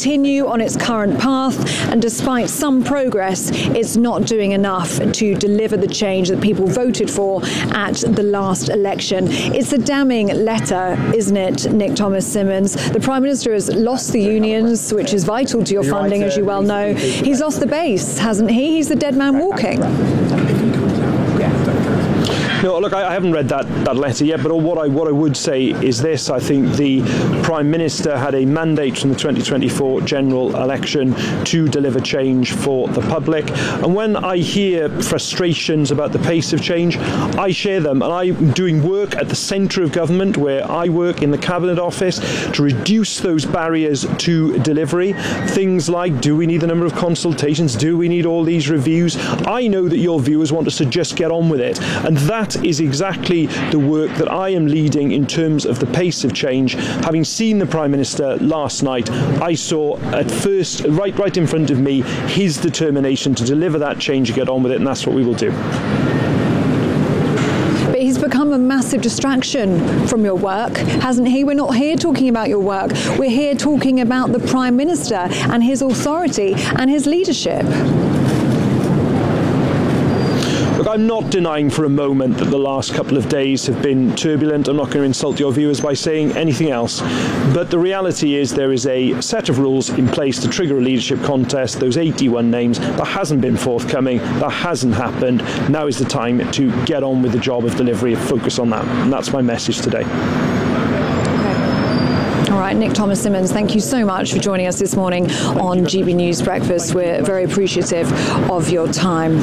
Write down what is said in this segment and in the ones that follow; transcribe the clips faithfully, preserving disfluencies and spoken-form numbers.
continue on its current path, and despite some progress, it's not doing enough to deliver the change that people voted for at the last election. It's a damning letter, isn't it, Nick Thomas-Symonds? The Prime Minister has lost the unions, which is vital to your funding, as you well know. He's lost the base, hasn't he? He's the dead man walking. No, look, I haven't read that, that letter yet, but what I what I would say is this. I think the Prime Minister had a mandate from the twenty twenty-four general election to deliver change for the public. And when I hear frustrations about the pace of change, I share them. And I'm doing work at the centre of government, where I work in the Cabinet Office, to reduce those barriers to delivery. Things like, do we need the number of consultations? Do we need all these reviews? I know that your viewers want us to just get on with it. And that is exactly the work that I am leading in terms of the pace of change. Having seen the Prime Minister last night, I saw at first, right, right in front of me, his determination to deliver that change and get on with it, and that's what we will do. But he's become a massive distraction from your work, hasn't he? We're not here talking about your work. We're here talking about the Prime Minister and his authority and his leadership. Look, I'm not denying for a moment that the last couple of days have been turbulent. I'm not going to insult your viewers by saying anything else. But the reality is there is a set of rules in place to trigger a leadership contest. Those eighty-one names, that hasn't been forthcoming. That hasn't happened. Now is the time to get on with the job of delivery and focus on that. And that's my message today. All right, Nick Thomas-Symonds, thank you so much for joining us this morning on G B News Breakfast. We're very appreciative of your time.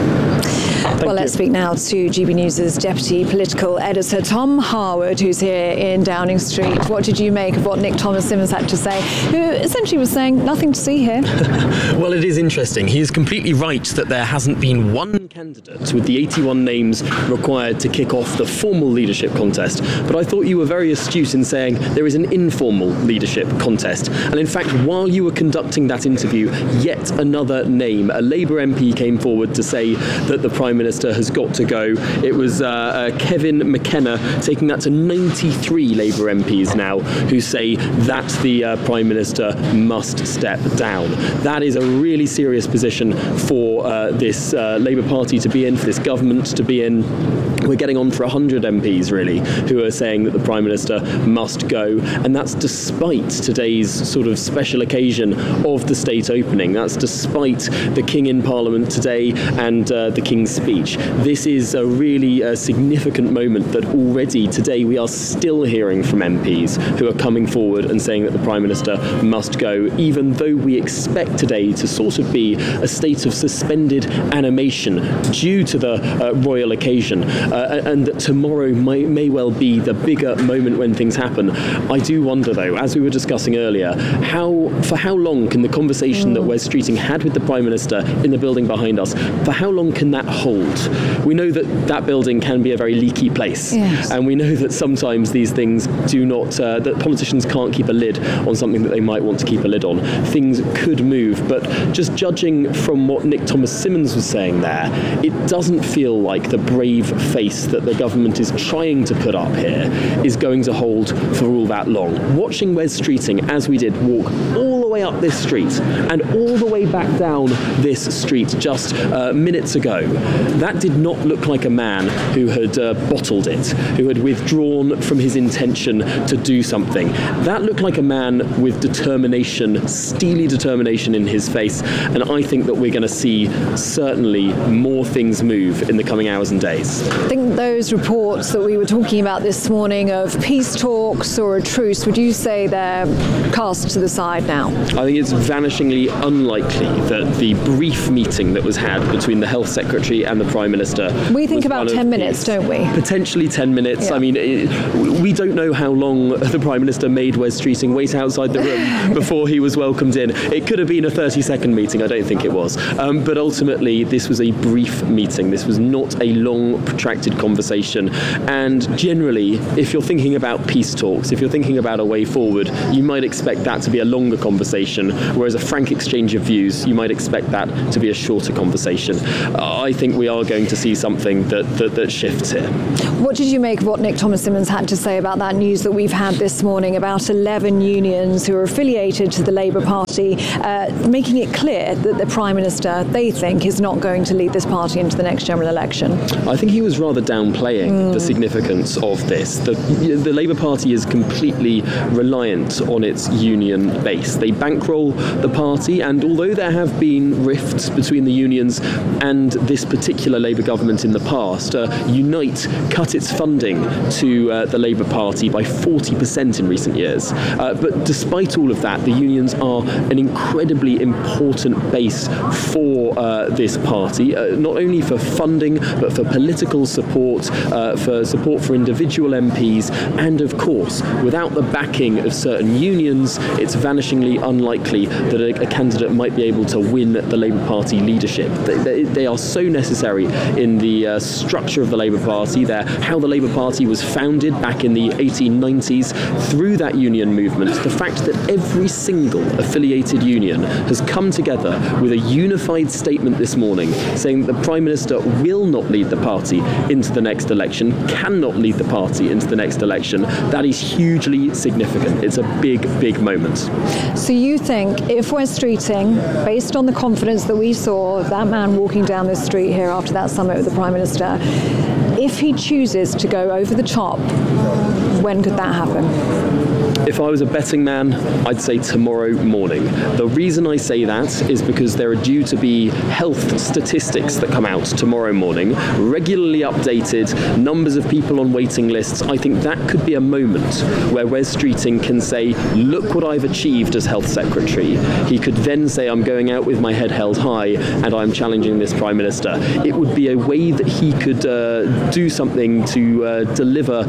Thank well, you. Let's speak now to G B News' Deputy Political Editor, Tom Harwood, who's here in Downing Street. What did you make of what Nick Thomas-Symonds had to say, who essentially was saying nothing to see here? Well, it is interesting. He is completely right that there hasn't been one candidate with the eighty-one names required to kick off the formal leadership contest. But I thought you were very astute in saying there is an informal leadership contest. And in fact, while you were conducting that interview, yet another name, a Labour M P, came forward to say that the Prime Minister has got to go. It was uh, uh, Kevin McKenna, taking that to ninety-three Labour M Ps now, who say that the uh, Prime Minister must step down. That is a really serious position for uh, this uh, Labour Party to be in, for this government to be in. We're getting on for one hundred M Ps, really, who are saying that the Prime Minister must go. And that's despite today's sort of special occasion of the state opening. That's despite the King in Parliament today and uh, the King's speech. This is a really uh, significant moment that already today we are still hearing from M Ps who are coming forward and saying that the Prime Minister must go, even though we expect today to sort of be a state of suspended animation due to the uh, royal occasion. Uh, and that tomorrow may, may well be the bigger moment when things happen. I do wonder, though, as we were discussing earlier, how for how long can the conversation mm. that Wes Streeting had with the Prime Minister in the building behind us, for how long can that hold? We know that that building can be a very leaky place. Yes. And we know that sometimes these things do not, uh, that politicians can't keep a lid on something that they might want to keep a lid on. Things could move. But just judging from what Nick Thomas-Symonds was saying there, it doesn't feel like the brave face that the government is trying to put up here is going to hold for all that long. Watching Wes Streeting, as we did, walk all the way up this street and all the way back down this street just uh, minutes ago, that did not look like a man who had uh, bottled it, who had withdrawn from his intention to do something. That looked like a man with determination, steely determination in his face, and I think that we're going to see certainly more things move in the coming hours and days. I think those reports that we were talking about this morning of peace talks or a truce, would you say they're cast to the side now? I think it's vanishingly unlikely that the brief meeting that was had between the Health Secretary and the Prime Minister... We think about ten minutes, don't we? Potentially ten minutes. Yeah. I mean, it, we don't know how long the Prime Minister made Wes Streeting wait outside the room before he was welcomed in. It could have been a thirty-second meeting, I don't think it was. Um, but ultimately, this was a brief meeting. This was not a long, protracted conversation. And generally, if you're thinking about peace talks, if you're thinking about a way forward, you might expect that to be a longer conversation, whereas a frank exchange of views, you might expect that to be a shorter conversation. Uh, I think we we are going to see something that, that, that shifts here. What did you make of what Nick Thomas-Symonds had to say about that news that we've had this morning about eleven unions who are affiliated to the Labour Party, uh, making it clear that the Prime Minister, they think, is not going to lead this party into the next general election? I think he was rather downplaying mm. the significance of this. The, the Labour Party is completely reliant on its union base. They bankroll the party, and although there have been rifts between the unions and this particular Labour government in the past, uh, Unite cut its funding to uh, the Labour Party by forty percent in recent years. Uh, but despite all of that, the unions are an incredibly important base for uh, this party, uh, not only for funding, but for political support, uh, for support for individual M Ps, and of course, without the backing of certain unions, it's vanishingly unlikely that a, a candidate might be able to win the Labour Party leadership. They, they, they are so necessary in the uh, structure of the Labour Party. They're how the Labour Party was founded back in the eighteen nineties through that union movement. The fact that every single affiliated union has come together with a unified statement this morning saying that the Prime Minister will not lead the party into the next election, cannot lead the party into the next election, that is hugely significant. It's a big, big moment. So you think if Wes Streeting, based on the confidence that we saw of that man walking down this street here after that summit with the Prime Minister, if he chooses to go over the top, when could that happen? If I was a betting man, I'd say tomorrow morning. The reason I say that is because there are due to be health statistics that come out tomorrow morning, regularly updated, numbers of people on waiting lists. I think that could be a moment where Wes Streeting can say, look what I've achieved as Health Secretary. He could then say, I'm going out with my head held high and I'm challenging this Prime Minister. It would be a way that he could uh, do something to uh, deliver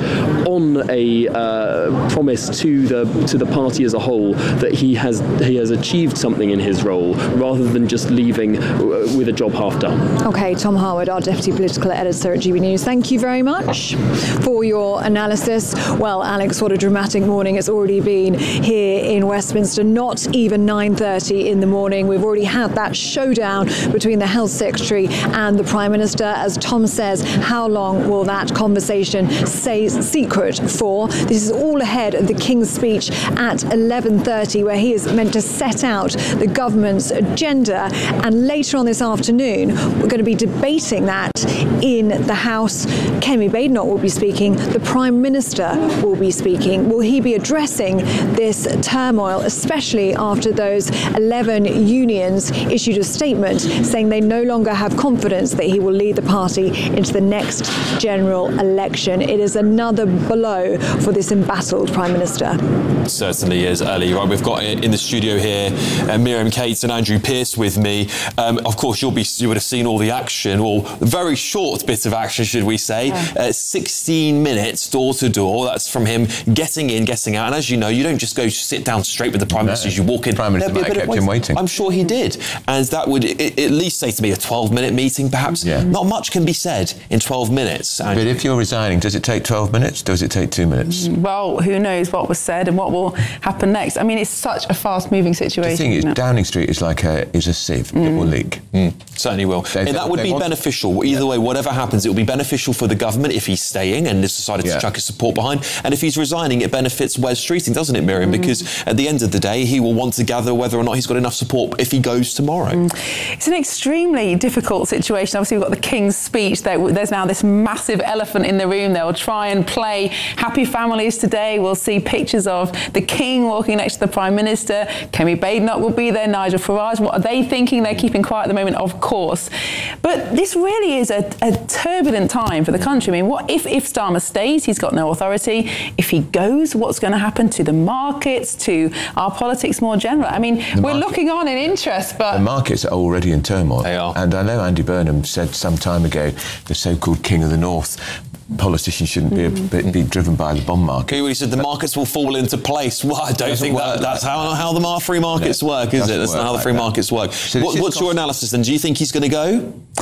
on a uh, promise to the to the party as a whole that he has he has achieved something in his role rather than just leaving with a job half done. Okay, Tom Harwood, our Deputy Political Editor at G B News, thank you very much for your analysis. Well, Alex, what a dramatic morning it's already been here in Westminster. Not even nine thirty in the morning. We've already had that showdown between the Health Secretary and the Prime Minister. As Tom says, how long will that conversation stay secret for? This is all ahead of the King's speech at eleven thirty, where he is meant to set out the government's agenda, and later on this afternoon we're going to be debating that in the House. Kemi Badenoch will be speaking, the Prime Minister will be speaking. Will he be addressing this turmoil, especially after those eleven unions issued a statement saying they no longer have confidence that he will lead the party into the next general election? It is another blow for this embattled Prime Minister. Certainly is, Ellie. Right, we've got in the studio here uh, Miriam Cates and Andrew Pearce with me. Um, of course, you'll be you would have seen all the action, or very short bit of action, should we say? Yeah. Uh, sixteen minutes door to door. That's from him getting in, getting out. And as you know, you don't just go sit down straight with the Prime Minister. No. You walk in. Prime Minister might have kept him waiting. I'm sure he did, and that would it, at least say to me a twelve-minute meeting, perhaps. Yeah. Not much can be said in twelve minutes. Andrew. But if you're resigning, does it take twelve minutes? Does it take two minutes? Well, who knows what was said and what will happen next? I mean, it's such a fast-moving situation. The thing is, Downing Street is like a is a sieve. Mm. It will leak. Mm. Certainly will. They, and that would be beneficial. Either yeah. way, whatever happens, it will be beneficial for the government if he's staying and has decided yeah. to chuck his support behind. And if he's resigning, it benefits Wes Streeting, doesn't it, Miriam? Mm. Because at the end of the day, he will want to gather whether or not he's got enough support if he goes tomorrow. Mm. It's an extremely difficult situation. Obviously, we've got the King's speech. There's now this massive elephant in the room. They'll try and play Happy Families today. We'll see pictures of the King walking next to the Prime Minister. Kemi Badenoch will be there. Nigel Farage. What are they thinking? They're keeping quiet at the moment, of course. But this really is a, a turbulent time for the country. I mean, what if, if Starmer stays? He's got no authority. If he goes, what's going to happen to the markets, to our politics more general? I mean, the we're market, looking on in interest, but... The markets are already in turmoil. They are. And I know Andy Burnham said some time ago, the so-called King of the North, politicians shouldn't be, mm. be driven by the bond market. He said the markets will fall into place. Well, I don't think that, that's how, how the free markets no, work, is it? That's not how the free like markets work. So what, what's your analysis then? Do you think he's going to go?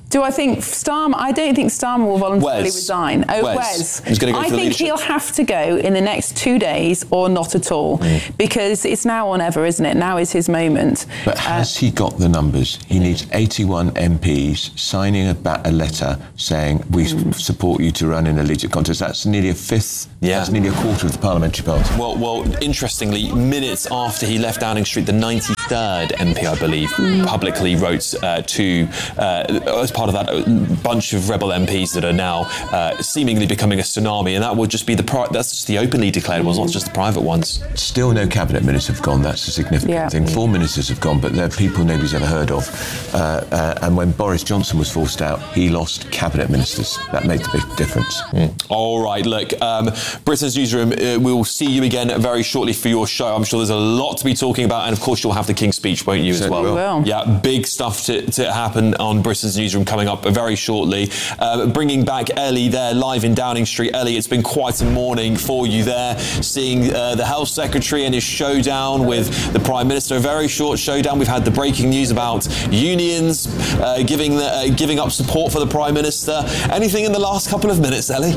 Do I think Starmer? I don't think Starmer will voluntarily Wes. resign. Oh, Wes. Wes. He's gonna go I for the think leadership. he'll have to go in the next two days or not at all, mm. because it's now or never, isn't it? Now is his moment. But has uh, he got the numbers? He needs eighty-one M Ps signing a, ba- a letter saying we mm. support you to run in a leadership contest. That's nearly a fifth. Yeah. That's nearly a quarter of the parliamentary party. Well, well, interestingly, minutes after he left Downing Street, the ninety-third M P, I believe, mm. publicly wrote uh, to, uh, as part of that, a bunch of rebel M Ps that are now uh, seemingly becoming a tsunami, and that would just be the pri- that's just the openly declared ones, not just the private ones. Still, no cabinet ministers have gone. That's a significant yeah. thing. Four ministers have gone, but they're people nobody's ever heard of. Uh, uh, and when Boris Johnson was forced out, he lost cabinet ministers. That made the big difference. Mm. All right, look, um, Britain's Newsroom, uh, we'll see you again very shortly for your show. I'm sure there's a lot to be talking about, and of course you'll have the King's Speech, won't you, as Certainly well? will. Yeah, big stuff to, to happen on Britain's Newsroom coming up very shortly. Uh, bringing back Ellie there live in Downing Street. Ellie, it's been quite a morning for you there, seeing uh, the Health Secretary and his showdown with the Prime Minister. A very short showdown. We've had the breaking news about unions uh, giving the, uh, giving up support for the Prime Minister. Anything in the last couple of minutes, Ellie?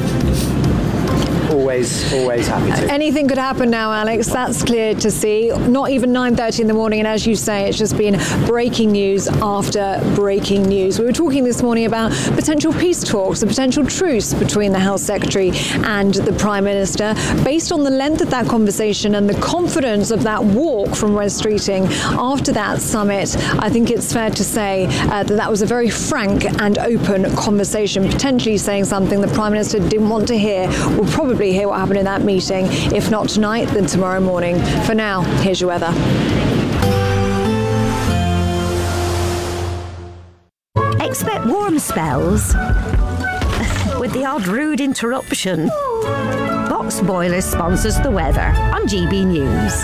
Always, always happy to. Anything could happen now, Alex. That's clear to see. Not even nine thirty in the morning, and as you say, it's just been breaking news after breaking news. We were talking this morning about potential peace talks, a potential truce between the Health Secretary and the Prime Minister. Based on the length of that conversation and the confidence of that walk from Wes Streeting after that summit, I think it's fair to say uh, that that was a very frank and open conversation, potentially saying something the Prime Minister didn't want to hear. We'll probably hear what happened in that meeting. If not tonight, then tomorrow morning. For now, here's your weather. Expect warm spells with the odd rude interruption. Box Boilers sponsors the weather on G B News.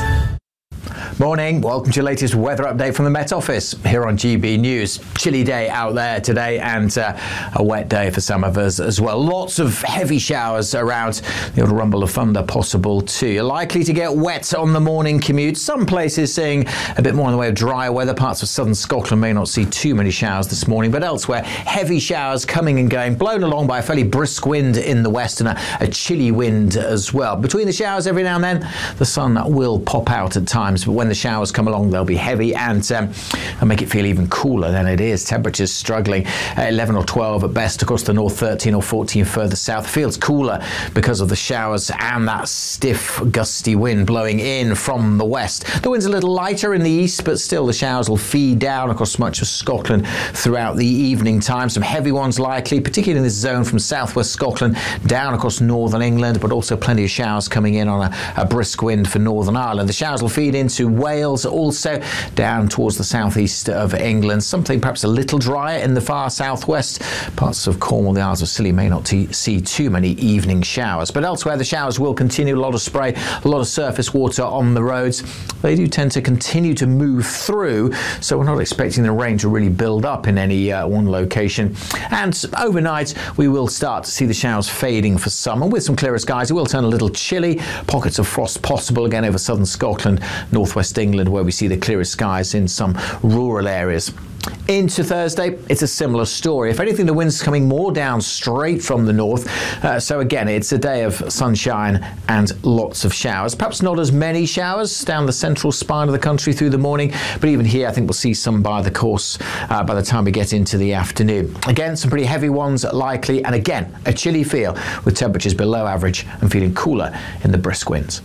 Morning, welcome to your latest weather update from the Met Office here on G B News. Chilly day out there today, and uh, a wet day for some of us as well. Lots of heavy showers around, the odd rumble of thunder possible too. You're likely to get wet on the morning commute. Some places seeing a bit more in the way of drier weather. Parts of southern Scotland may not see too many showers this morning, but elsewhere, heavy showers coming and going, blown along by a fairly brisk wind in the west and a, a chilly wind as well. Between the showers every now and then, the sun will pop out at times, but when the showers come along, they'll be heavy and, um, and make it feel even cooler than it is. Temperatures struggling at eleven or twelve at best across the north, thirteen or fourteen further south. Feels cooler because of the showers and that stiff, gusty wind blowing in from the west. The wind's a little lighter in the east, but still the showers will feed down across much of Scotland throughout the evening time. Some heavy ones likely, particularly in this zone from southwest Scotland down across northern England, but also plenty of showers coming in on a, a brisk wind for Northern Ireland. The showers will feed into Wales, also down towards the southeast of England. Something perhaps a little drier in the far southwest. Parts of Cornwall, the Isles of Scilly may not t- see too many evening showers. But elsewhere, the showers will continue. A lot of spray, a lot of surface water on the roads. They do tend to continue to move through, so we're not expecting the rain to really build up in any uh, one location. And overnight, we will start to see the showers fading for some. And with some clearer skies, it will turn a little chilly. Pockets of frost possible again over southern Scotland, northwest England, where we see the clearest skies in some rural areas. Into Thursday, it's a similar story. If anything, the wind's coming more down straight from the north. Uh, so again, it's a day of sunshine and lots of showers. Perhaps not as many showers down the central spine of the country through the morning, but even here, I think we'll see some by the course uh, by the time we get into the afternoon. Again, some pretty heavy ones likely, and again, a chilly feel with temperatures below average and feeling cooler in the brisk winds.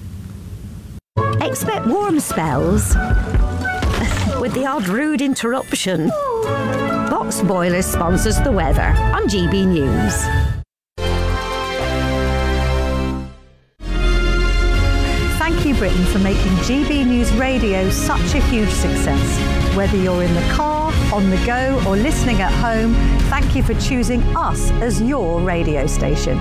Expect warm spells with the odd rude interruption. Box Boilers sponsors the weather on G B News. Thank you, Britain, for making G B News Radio such a huge success. Whether you're in the car, on the go, or listening at home, thank you for choosing us as your radio station.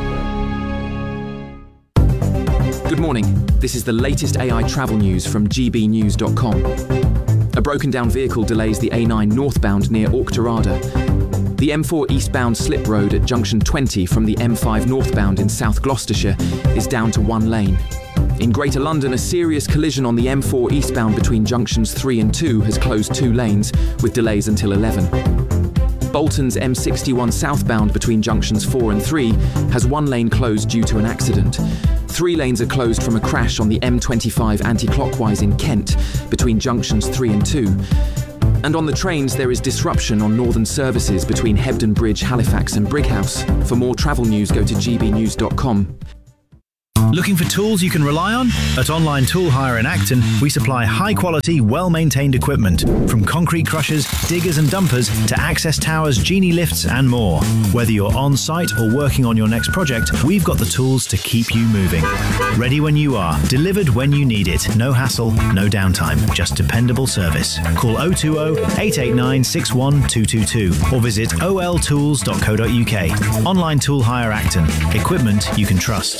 Good morning. This is the latest A I travel news from g b news dot com. A broken down vehicle delays the A nine northbound near Auchterarder. The M four eastbound slip road at junction twenty from the M five northbound in South Gloucestershire is down to one lane. In Greater London, a serious collision on the M four eastbound between junctions three and two has closed two lanes, with delays until eleven. Bolton's M sixty-one southbound between junctions four and three has one lane closed due to an accident. Three lanes are closed from a crash on the M twenty-five anti-clockwise in Kent between junctions three and two. And on the trains, there is disruption on northern services between Hebden Bridge, Halifax and Brighouse. For more travel news, go to g b news dot com. Looking for tools you can rely on? At Online Tool Hire in Acton, we supply high-quality, well-maintained equipment, from concrete crushers, diggers and dumpers to access towers, genie lifts and more. Whether you're on-site or working on your next project, we've got the tools to keep you moving. Ready when you are, delivered when you need it. No hassle, no downtime, just dependable service. Call oh two oh, eight eight nine, six one two two two or visit o l tools dot co dot u k. Online Tool Hire Acton. Equipment you can trust.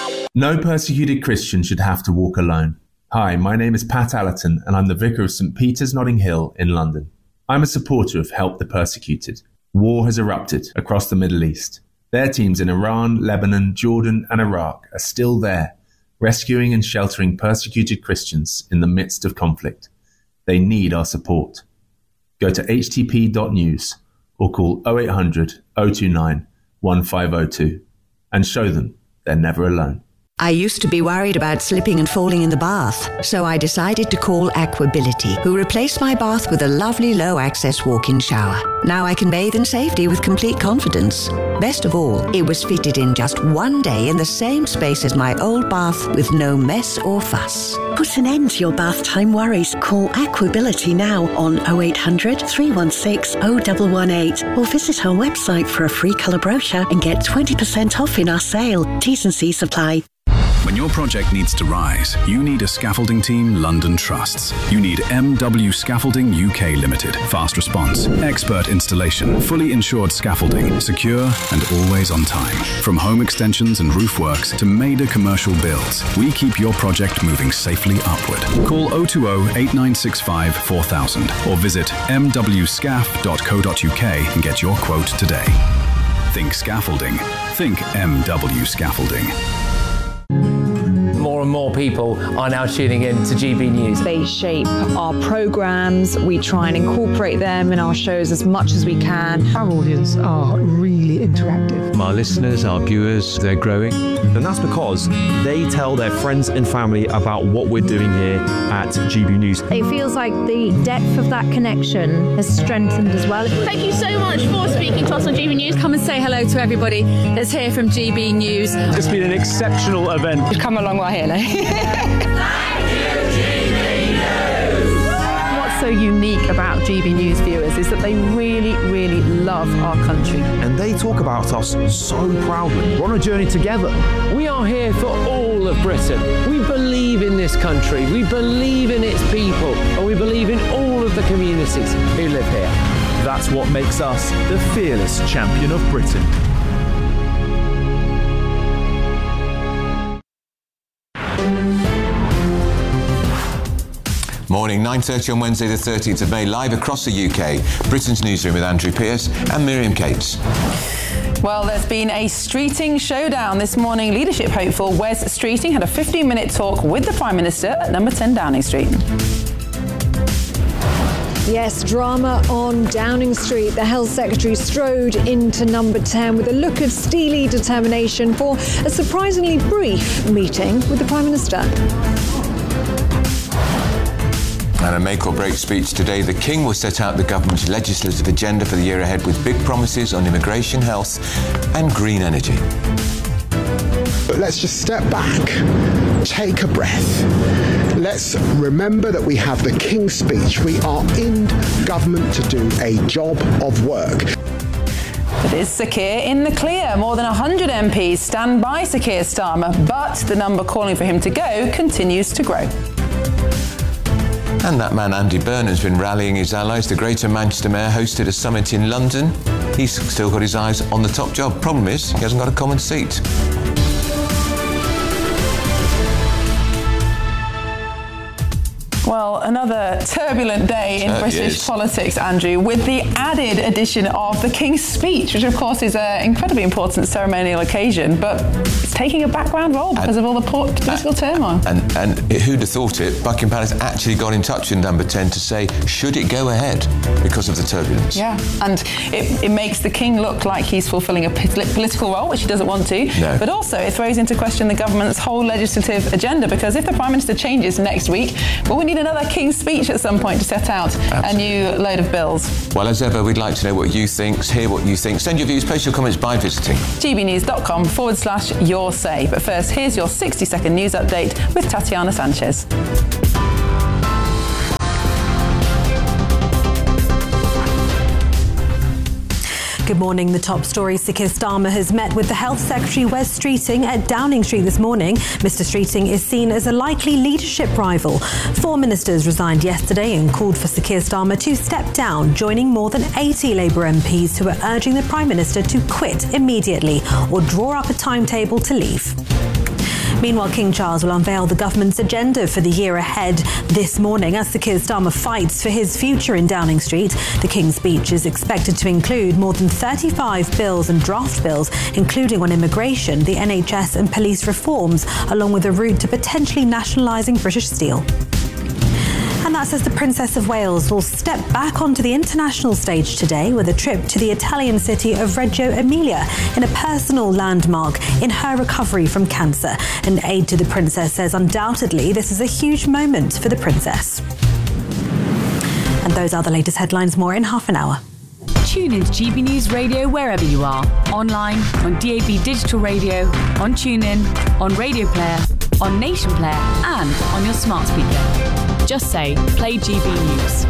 No persecuted Christian should have to walk alone. Hi, my name is Pat Allerton and I'm the Vicar of St Peter's Notting Hill in London. I'm a supporter of Help the Persecuted. War has erupted across the Middle East. Their teams in Iran, Lebanon, Jordan and Iraq are still there, rescuing and sheltering persecuted Christians in the midst of conflict. They need our support. Go to h t p dot news or call oh eight hundred, oh two nine, one five oh two and show them they're never alone. I used to be worried about slipping and falling in the bath, so I decided to call Aquability, who replaced my bath with a lovely low-access walk-in shower. Now I can bathe in safety with complete confidence. Best of all, it was fitted in just one day in the same space as my old bath with no mess or fuss. Put an end to your bath time worries. Call Aquability now on oh eight hundred, three one six, oh one one eight or visit our website for a free colour brochure and get twenty percent off in our sale. T's and C's apply. When your project needs to rise, you need a scaffolding team London trusts. You need M W Scaffolding U K Limited. Fast response, expert installation, fully insured scaffolding, secure and always on time. From home extensions and roof works to major commercial builds, we keep your project moving safely upward. Call oh two oh, eight nine six five, four thousand or visit m w scaff dot co dot u k and get your quote today. Think scaffolding. Think M W Scaffolding. More and more people are now tuning in to G B News. They shape our programmes. We try and incorporate them in our shows as much as we can. Our audience are really interactive. Our listeners, our viewers, they're growing. And that's because they tell their friends and family about what we're doing here at G B News. It feels like the depth of that connection has strengthened as well. Thank you so much for speaking to us on G B News. Come and say hello to everybody that's here from G B News. It's been an exceptional event. We've come a long way here now. What's so unique about G B News viewers is that they really, really love our country. And they talk about us so proudly. We're on a journey together. We are here for all of Britain. We believe in this country, we believe in its people, and we believe in all of the communities who live here. That's what makes us the fearless champion of Britain. Morning, nine thirty on Wednesday the thirteenth of May, live across the U K. Britain's Newsroom with Andrew Pearce and Miriam Cates. Well, there's been a Streeting showdown this morning. Leadership hopeful Wes Streeting had a fifteen-minute talk with the Prime Minister at number ten Downing Street. Yes, drama on Downing Street. The Health Secretary strode into number ten with a look of steely determination for a surprisingly brief meeting with the Prime Minister. And a make-or-break speech today, the King will set out the government's legislative agenda for the year ahead with big promises on immigration, health and green energy. But let's just step back, take a breath. Let's remember that we have the King's speech. We are in government to do a job of work. It is Sir Keir in the clear. More than one hundred M Ps stand by Sir Keir Starmer, but the number calling for him to go continues to grow. And that man Andy Burnham's been rallying his allies. The Greater Manchester Mayor hosted a summit in London. He's still got his eyes on the top job. Problem is, he hasn't got a common seat. Well, another turbulent day in That British is. politics, Andrew, with the added addition of the King's Speech, which of course is an incredibly important ceremonial occasion, but it's taking a background role because And- of all the po- political turmoil. And, and who'd have thought it? Buckingham Palace actually got in touch with Number ten to say, should it go ahead because of the turbulence? Yeah, and it, it makes the King look like he's fulfilling a polit- political role, which he doesn't want to, No. but also it throws into question the government's whole legislative agenda, because if the Prime Minister changes next week, well, we need another King's Speech at some point to set out Absolutely. a new load of bills. Well, as ever, we'd like to know what you think, hear what you think. Send your views, post your comments by visiting gbnews.com forward slash your say. But first, here's your sixty second news update with Tatiana Sanchez. Good morning. The top story: Sir Keir Starmer has met with the Health Secretary Wes Streeting at Downing Street this morning. Mister Streeting is seen as a likely leadership rival. Four ministers resigned yesterday and called for Sir Keir Starmer to step down, joining more than eighty Labour M Ps who are urging the Prime Minister to quit immediately or draw up a timetable to leave. Meanwhile, King Charles will unveil the government's agenda for the year ahead this morning as Sir Keir Starmer fights for his future in Downing Street. The King's Speech is expected to include more than thirty-five bills and draft bills, including on immigration, the N H S and police reforms, along with a route to potentially nationalising British Steel. And that says the Princess of Wales will step back onto the international stage today with a trip to the Italian city of Reggio Emilia in a personal landmark in her recovery from cancer. An aide to the Princess says undoubtedly this is a huge moment for the Princess. And those are the latest headlines. More in half an hour. Tune in to G B News Radio wherever you are. Online, on D A B Digital Radio, on TuneIn, on Radio Player, on Nation Player, and on your smart speaker. Just say, play G B News.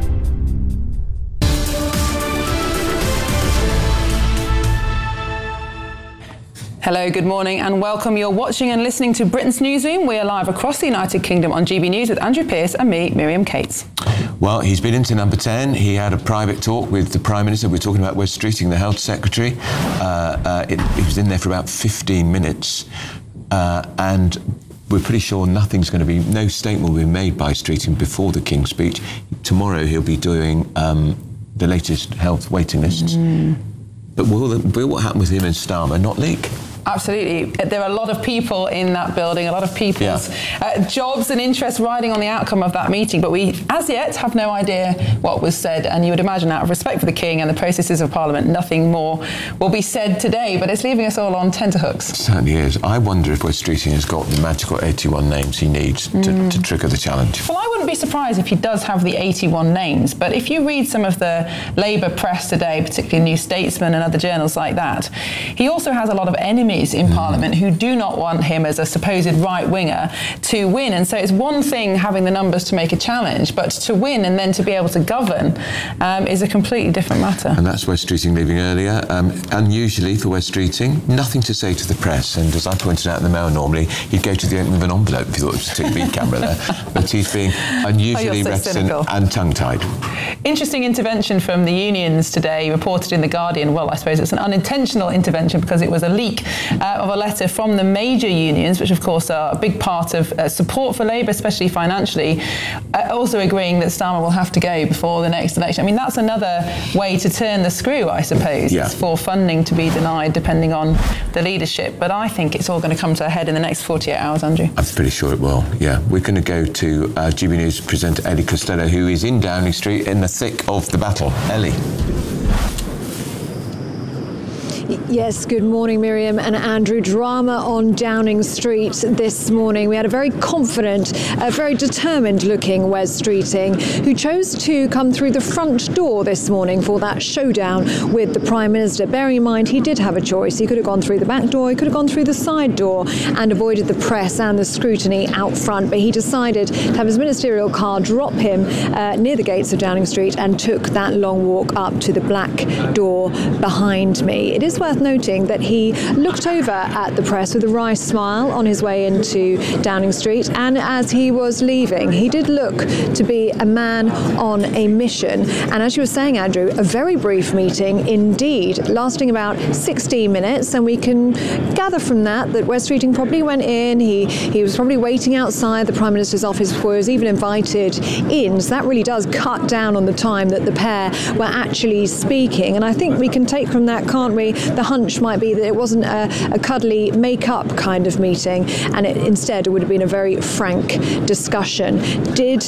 Hello, good morning and welcome. You're watching and listening to Britain's Newsroom. We are live across the United Kingdom on G B News with Andrew Pearce and me, Miriam Cates. Well, he's been into Number ten. He had a private talk with the Prime Minister. We're talking about Wes Streeting, the Health Secretary. Uh, uh, it, he was in there for about fifteen minutes. Uh, and we're pretty sure nothing's going to be, no statement will be made by Streeting before the King's Speech. Tomorrow he'll be doing um, the latest health waiting lists. Mm. But will, the, will what happened with him and Starmer not leak? Absolutely. There are a lot of people in that building, a lot of people's yeah. uh, jobs and interests riding on the outcome of that meeting. But we, as yet, have no idea what was said. And you would imagine, out of respect for the King and the processes of Parliament, nothing more will be said today. But it's leaving us all on tenterhooks. It certainly is. I wonder if Wes Streeting has got the magical eighty-one names he needs to, mm. to trigger the challenge. Well, I wouldn't be surprised if he does have the eighty-one names. But if you read some of the Labour press today, particularly New Statesman and other journals like that, he also has a lot of enemies in mm. Parliament who do not want him as a supposed right-winger to win. And so it's one thing having the numbers to make a challenge, but to win and then to be able to govern um, is a completely different matter. And that's Wes Streeting leaving earlier. Um, unusually for Wes Streeting, nothing to say to the press. And as I pointed out in the Mail, normally he'd go to the opening of an envelope if he thought it was a T V camera there. But he's being unusually oh, so reticent cynical. and tongue-tied. Interesting intervention from the unions today, reported in The Guardian. Well, I suppose it's an unintentional intervention because it was a leak uh, of a letter from the major unions, which of course are a big part of uh, support for Labour, especially financially, uh, also agreeing that Starmer will have to go before the next election. I mean, that's another way to turn the screw, I suppose, yeah. for funding to be denied depending on the leadership. But I think it's all going to come to a head in the next forty-eight hours, Andrew. I'm pretty sure it will, yeah. We're going to go to uh, G B News presenter Ellie Costello, who is in Downing Street in the thick of the battle. Ellie. Yes, good morning, Miriam and Andrew. Drama on Downing Street this morning. We had a very confident, a very determined-looking Wes Streeting who chose to come through the front door this morning for that showdown with the Prime Minister. Bearing in mind, he did have a choice. He could have gone through the back door, he could have gone through the side door and avoided the press and the scrutiny out front. But he decided to have his ministerial car drop him uh, near the gates of Downing Street and took that long walk up to the black door behind me. It is worth noting that he looked over at the press with a wry smile on his way into Downing Street, and as he was leaving, he did look to be a man on a mission. And as you were saying, Andrew, a very brief meeting indeed, lasting about sixteen minutes, and we can gather from that that Wes Streeting probably went in, he, he was probably waiting outside the Prime Minister's office before he was even invited in, so that really does cut down on the time that the pair were actually speaking. And I think we can take from that, can't we, the hunch might be that it wasn't a, a cuddly make-up kind of meeting, and it, instead it would have been a very frank discussion. Did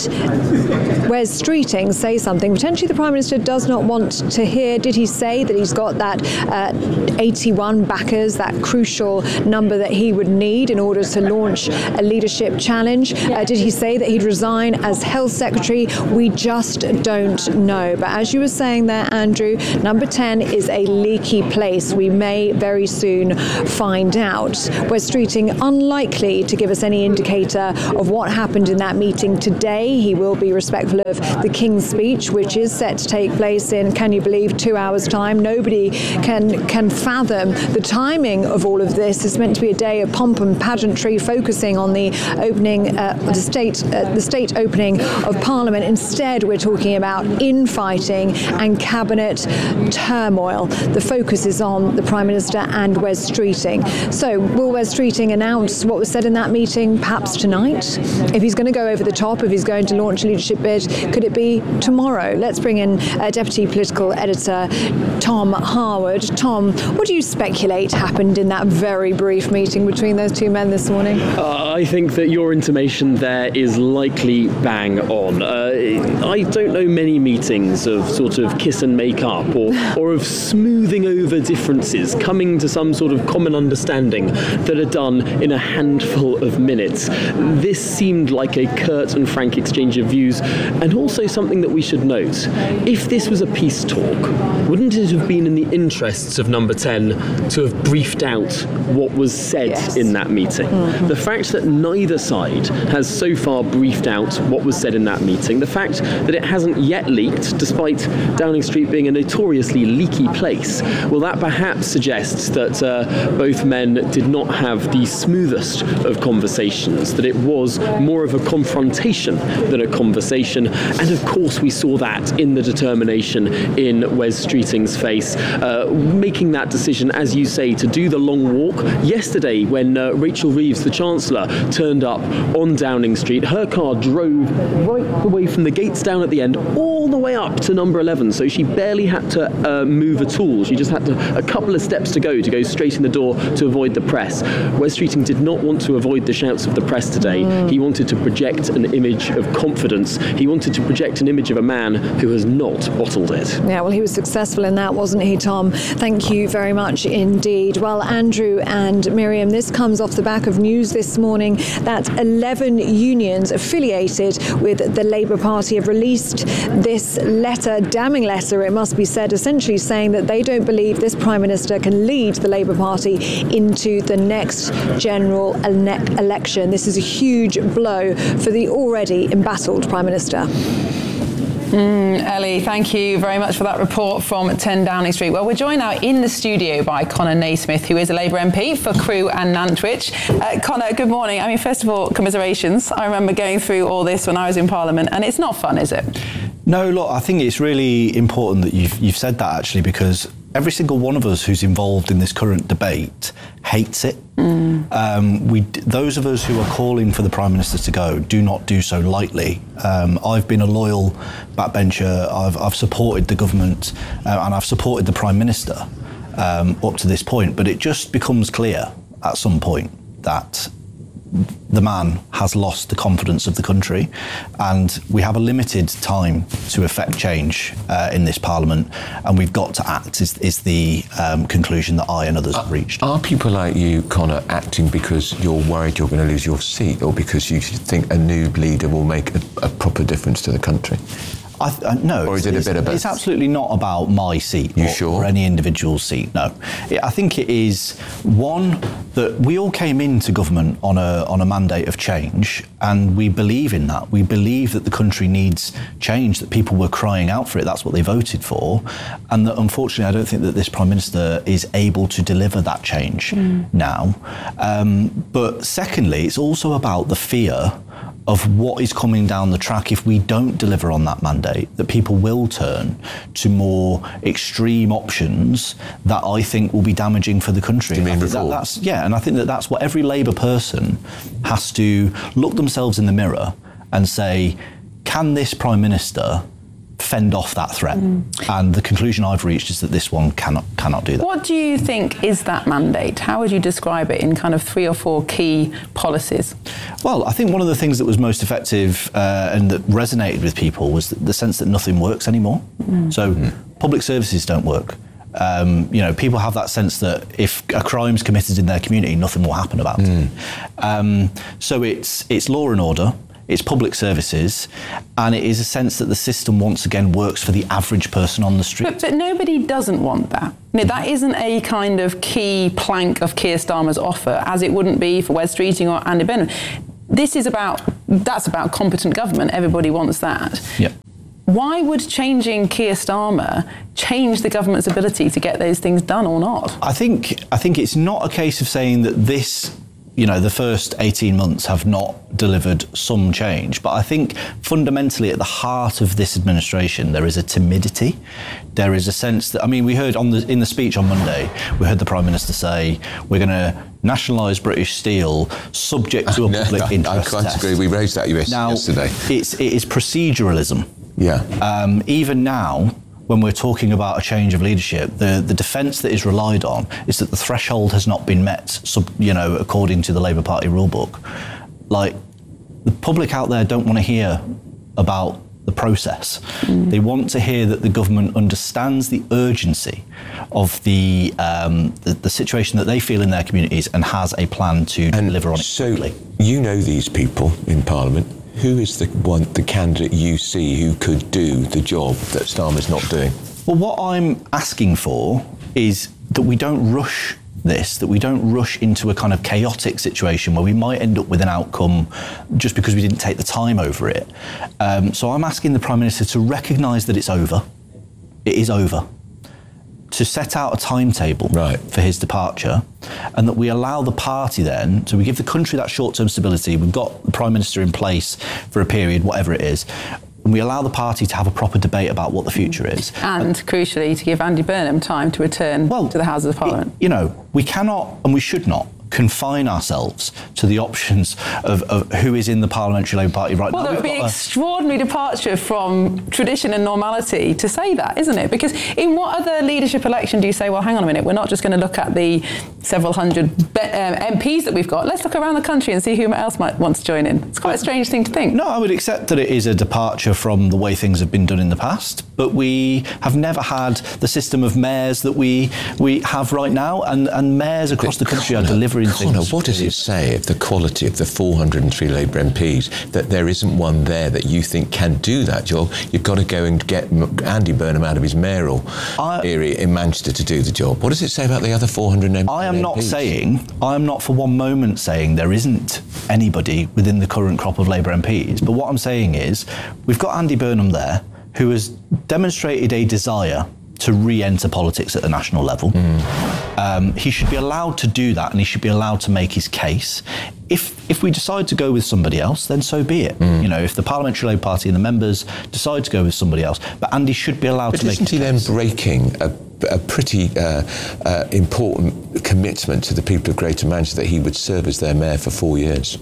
Wes Streeting say something potentially the Prime Minister does not want to hear? Did he say that he's got that uh, eighty-one backers, that crucial number that he would need in order to launch a leadership challenge? Uh, did he say that he'd resign as Health Secretary? We just don't know. But as you were saying there, Andrew, number ten is a leaky place. We may very soon find out. Wes Streeting unlikely to give us any indicator of what happened in that meeting today. He will be respectful of the King's speech, which is set to take place in, can you believe, two hours' time. Nobody can can fathom the timing of all of this. It's meant to be a day of pomp and pageantry, focusing on the opening, uh, the state, uh, the state opening of Parliament. Instead, we're talking about infighting and cabinet turmoil. The focus is on the Prime Minister and Wes Streeting. So, will Wes Streeting announce what was said in that meeting perhaps tonight? If he's going to go over the top, if he's going to launch a leadership bid, could it be tomorrow? Let's bring in uh, Deputy Political Editor Tom Harwood. Tom, what do you speculate happened in that very brief meeting between those two men this morning? Uh, I think that your intimation there is likely bang on. Uh, I don't know many meetings of sort of kiss and make up, or, or of smoothing over differences, coming to some sort of common understanding that are done in a handful of minutes. This seemed like a curt and frank exchange of views, and also something that we should note. If this was a peace talk, wouldn't it have been in the interests of number ten to have briefed out what was said yes. in that meeting? Mm-hmm. The fact that neither side has so far briefed out what was said in that meeting, the fact that it hasn't yet leaked, despite Downing Street being a notoriously leaky place, well, that perhaps suggests that uh, both men did not have the smoothest of conversations, that it was more of a confrontation than a conversation. And of course we saw that in the determination in Wes Streeting's face, uh, making that decision, as you say, to do the long walk. Yesterday, when uh, Rachel Reeves, the Chancellor, turned up on Downing Street, her car drove right away from the gates down at the end all the way up to number eleven, so she barely had to uh, move at all. She just had to, a couple of steps to go to go straight in the door to avoid the press. Wes Streeting did not want to avoid the shouts of the press today. Mm. He wanted to project an image of confidence. He wanted to project an image of a man who has not bottled it. Yeah, well, he was successful in that, wasn't he, Tom? Thank you very much indeed. Well, Andrew and Miriam, this comes off the back of news this morning that eleven unions affiliated with the Labour Party have released this letter, damning letter, it must be said, essentially saying that they don't believe this Prime Minister can lead the Labour Party into the next general ele- election. This is a huge blow for the already embattled Prime Minister. Mm, Ellie, thank you very much for that report from ten Downing Street. Well, we're joined now in the studio by Conor Naismith, who is a Labour M P for Crewe and Nantwich. Uh, Conor, good morning. I mean, first of all, commiserations. I remember going through all this when I was in Parliament, and it's not fun, is it? No, look, I think it's really important that you've, you've said that, actually, because every single one of us who's involved in this current debate hates it. Mm. Um, we, those of us who are calling for the Prime Minister to go do not do so lightly. Um, I've been a loyal backbencher. I've, I've supported the government uh, and I've supported the Prime Minister um, up to this point. But it just becomes clear at some point that the man has lost the confidence of the country, and we have a limited time to effect change uh, in this Parliament, and we've got to act is, is the um, conclusion that I and others are, have reached. Are people like you, Conor, acting because you're worried you're going to lose your seat, or because you think a new leader will make a, a proper difference to the country? I, th- uh, no, or is it a it's, bit of both? It's absolutely not about my seat you or, sure? or any individual seat. No, it, I think it is one that we all came into government on a on a mandate of change, and we believe in that. We believe that the country needs change. That people were crying out for it. That's what they voted for, and that unfortunately, I don't think that this Prime Minister is able to deliver that change mm. now. Um, but secondly, it's also about the fear of what is coming down the track if we don't deliver on that mandate, that people will turn to more extreme options that I think will be damaging for the country. Do you mean that, reform? that's, yeah, and I think that that's what every Labour person has to look themselves in the mirror and say, can this Prime Minister fend off that threat? Mm. And the conclusion I've reached is that this one cannot cannot do that. What do you think is that mandate? How would you describe it in kind of three or four key policies? Well, I think one of the things that was most effective uh, and that resonated with people was the sense that nothing works anymore. Mm. So mm. public services don't work. Um, you know, people have that sense that if a crime's committed in their community, nothing will happen about mm. it. Um, so it's it's law and order. It's public services, and it is a sense that the system once again works for the average person on the street. But, but nobody doesn't want that. No, that isn't a kind of key plank of Keir Starmer's offer, as it wouldn't be for Wes Streeting or Andy Burnham. This is about, that's about competent government. Everybody wants that. Yep. Why would changing Keir Starmer change the government's ability to get those things done or not? I think I think it's not a case of saying that this, you know, the first eighteen months have not delivered some change. But I think fundamentally at the heart of this administration, there is a timidity. There is a sense that, I mean, we heard on the in the speech on Monday, we heard the Prime Minister say, we're going to nationalise British Steel subject to a no, public I, interest I quite test. agree. We raised that now, yesterday. It's, it is proceduralism. Yeah. Um, even now, when we're talking about a change of leadership, the, the defence that is relied on is that the threshold has not been met, sub, you know, according to the Labour Party rulebook. Like, the public out there don't want to hear about the process. Mm. They want to hear that the government understands the urgency of the, um, the the situation that they feel in their communities and has a plan to and deliver on it. So, you know these people in Parliament. Who is the one, the candidate you see who could do the job that Starmer's not doing? Well, what I'm asking for is that we don't rush this, that we don't rush into a kind of chaotic situation where we might end up with an outcome just because we didn't take the time over it. Um, so I'm asking the Prime Minister to recognise that it's over. It is over. To set out a timetable right. for his departure, and that we allow the party then, so we give the country that short-term stability. We've got the Prime Minister in place for a period, whatever it is, and we allow the party to have a proper debate about what the future is. And, and crucially, to give Andy Burnham time to return well, to the Houses of Parliament. You know, we cannot and we should not confine ourselves to the options of, of who is in the Parliamentary Labour Party right well, now. Well, it would be an extraordinary departure from tradition and normality to say that, isn't it? Because in what other leadership election do you say, well, hang on a minute, we're not just going to look at the several hundred be- um, M Ps that we've got, let's look around the country and see who else might want to join in. It's quite a strange thing to think. No, I would accept that it is a departure from the way things have been done in the past, but we have never had the system of mayors that we we have right now, and, and mayors across but the country Conor, are delivering Conor, things. What does it say of the quality of the four hundred and three Labour M Ps that there isn't one there that you think can do that job? You've got to go and get Andy Burnham out of his mayoral I, area in Manchester to do the job. What does it say about the other four hundred M Ps? I am not saying, I am not for one moment saying there isn't anybody within the current crop of Labour M Ps, but what I'm saying is we've got Andy Burnham there who has demonstrated a desire to re-enter politics at the national level. Mm. Um, he should be allowed to do that, and he should be allowed to make his case. If if we decide to go with somebody else, then so be it. Mm. You know, if the Parliamentary Labour Party and the members decide to go with somebody else, but Andy should be allowed but to make his case. But isn't he then breaking a, a pretty uh, uh, important commitment to the people of Greater Manchester that he would serve as their mayor for four years?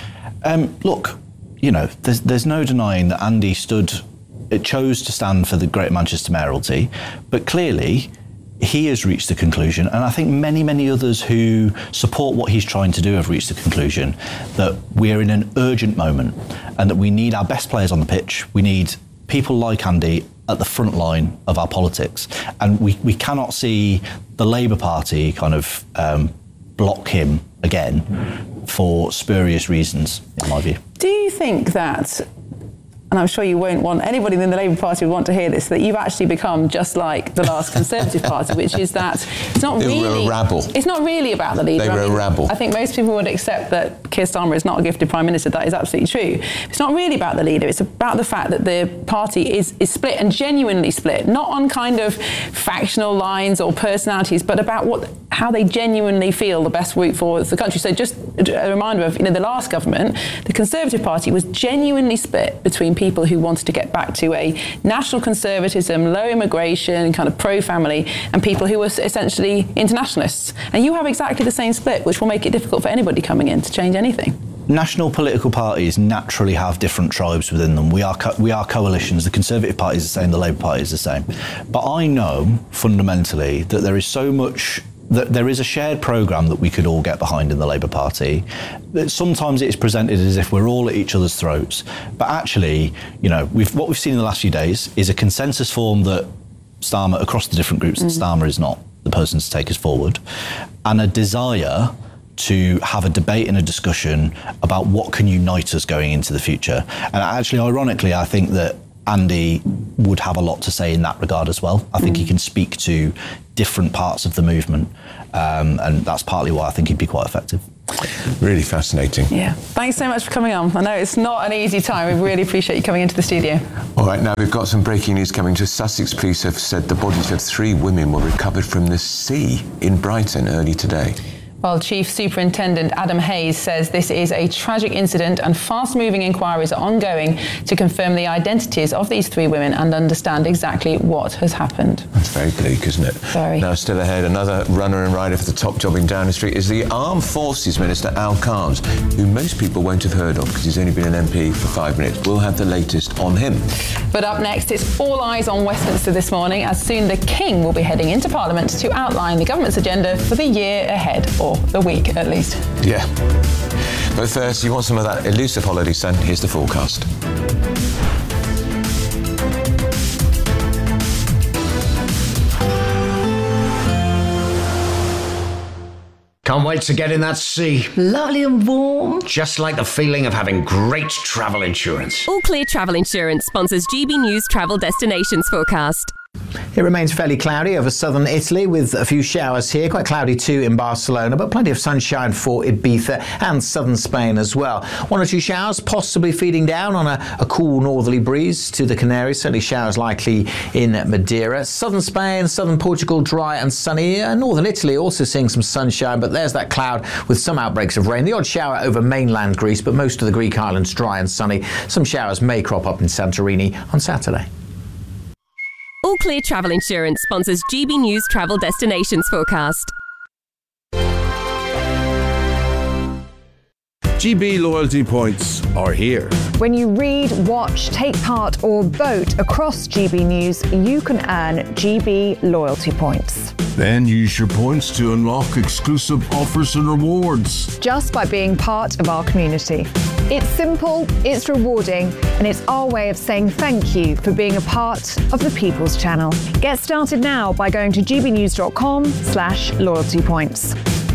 Um, look, you know, there's there's no denying that Andy stood. It chose to stand for the Greater Manchester mayoralty, but clearly he has reached the conclusion, and I think many, many others who support what he's trying to do have reached the conclusion that we're in an urgent moment and that we need our best players on the pitch. We need people like Andy at the front line of our politics, and we, we cannot see the Labour Party kind of um, block him again for spurious reasons, in my view. Do you think that and I'm sure you won't want, anybody in the Labour Party would want to hear this, that you've actually become just like the last Conservative Party, which is that it's not they really... were a rabble. It's not really about the leader. They were I mean, a rabble. I think most people would accept that Keir Starmer is not a gifted Prime Minister. That is absolutely true. It's not really about the leader. It's about the fact that the party is, is split, and genuinely split, not on kind of factional lines or personalities, but about what how they genuinely feel the best route for the country. So just a reminder of, you know, the last government, the Conservative Party was genuinely split between people who wanted to get back to a national conservatism, low immigration, kind of pro-family, and people who were essentially internationalists. And you have exactly the same split, which will make it difficult for anybody coming in to change anything. National political parties naturally have different tribes within them. We are co- we are coalitions. The Conservative Party is the same, the Labour Party is the same. But I know fundamentally that there is so much, that there is a shared programme that we could all get behind in the Labour Party. That sometimes it is presented as if we're all at each other's throats. But actually, you know, we've, what we've seen in the last few days is a consensus form that Starmer, across the different groups, mm. that Starmer is not the person to take us forward, and a desire to have a debate and a discussion about what can unite us going into the future. And actually, ironically, I think that Andy would have a lot to say in that regard as well. I think mm. he can speak to different parts of the movement, um, and that's partly why I think he'd be quite effective. Really fascinating. Yeah. Thanks so much for coming on. I know it's not an easy time. We really appreciate you coming into the studio. All right, now we've got some breaking news coming to Sussex. Police have said the bodies of three women were recovered from the sea in Brighton early today. Well, Chief Superintendent Adam Hayes says this is a tragic incident and fast-moving inquiries are ongoing to confirm the identities of these three women and understand exactly what has happened. That's very bleak, isn't it? Very. Now, still ahead, another runner and rider for the top job in Downing Street is the Armed Forces Minister, Al Carnes, who most people won't have heard of because he's only been an M P for five minutes. We'll have the latest on him. But up next, it's all eyes on Westminster this morning, as soon the King will be heading into Parliament to outline the government's agenda for the year ahead. Or the week, at least. Yeah. But first, you want some of that elusive holiday sun? Here's the forecast. Can't wait to get in that sea. Lovely and warm. Just like the feeling of having great travel insurance. All Clear Travel Insurance sponsors G B News Travel Destinations forecast. It remains fairly cloudy over southern Italy with a few showers here, quite cloudy too in Barcelona, but plenty of sunshine for Ibiza and southern Spain as well. One or two showers possibly feeding down on a, a cool northerly breeze to the Canaries, certainly showers likely in Madeira. Southern Spain, southern Portugal dry and sunny, and northern Italy also seeing some sunshine, but there's that cloud with some outbreaks of rain. The odd shower over mainland Greece, but most of the Greek islands dry and sunny. Some showers may crop up in Santorini on Saturday. All Clear Travel Insurance sponsors G B News Travel Destinations forecast. G B loyalty points are here. When you read, watch, take part or vote across G B News, you can earn G B loyalty points. Then use your points to unlock exclusive offers and rewards. Just by being part of our community. It's simple, it's rewarding, and it's our way of saying thank you for being a part of the People's Channel. Get started now by going to gbnews.com slash loyalty points.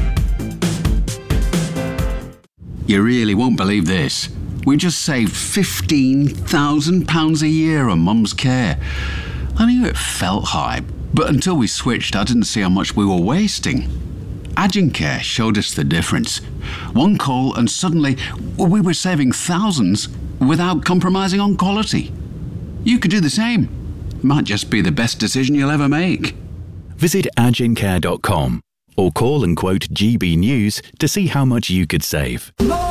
You really won't believe this. We just saved fifteen thousand pounds a year on Mum's care. I knew it felt high, but until we switched, I didn't see how much we were wasting. Agincare showed us the difference. One call and suddenly we were saving thousands without compromising on quality. You could do the same. Might just be the best decision you'll ever make. Visit agincare dot com or call and quote G B News to see how much you could save.